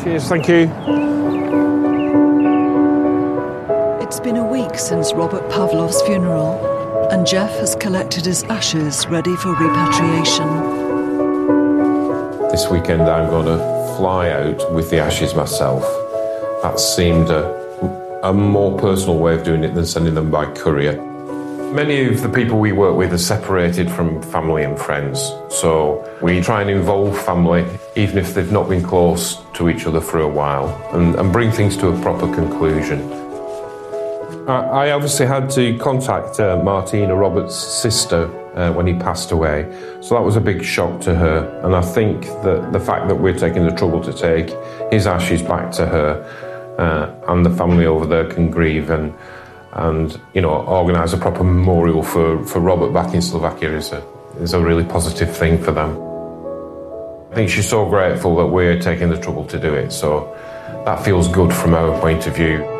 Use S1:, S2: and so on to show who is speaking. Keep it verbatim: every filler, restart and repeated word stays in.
S1: Cheers, thank you.
S2: It's been a week since Robert Pavlov's funeral, and Jeff has collected his ashes ready for repatriation.
S3: This weekend I'm going to fly out with the ashes myself. That seemed a, a more personal way of doing it than sending them by courier. Many of the people we work with are separated from family and friends, so we try and involve family, even if they've not been close to each other for a while, and, and bring things to a proper conclusion. I, I obviously had to contact uh, Martina, Robert's sister, uh, when he passed away, so that was a big shock to her, and I think that the fact that we're taking the trouble to take his ashes back to her uh, and the family over there can grieve and and, you know, organise a proper memorial for, for Robert back in Slovakia is a, is a really positive thing for them. I think she's so grateful that we're taking the trouble to do it, so that feels good from our point of view.